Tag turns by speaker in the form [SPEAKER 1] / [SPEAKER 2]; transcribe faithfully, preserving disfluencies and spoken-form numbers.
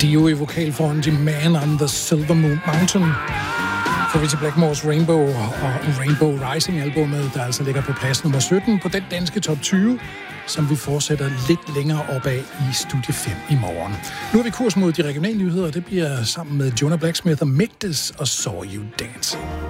[SPEAKER 1] Dio i vokalfronten Man on the Silver Mountain. Så vi til Blackmores Rainbow og Rainbow Rising-albummet, der altså ligger på plads nummer sytten på den danske top tyve, som vi fortsætter lidt længere opad i Studie fem i morgen. Nu er vi kurs mod de regionale nyheder, og det bliver sammen med Jonah Blacksmith og Migdis og Saw You Dancing.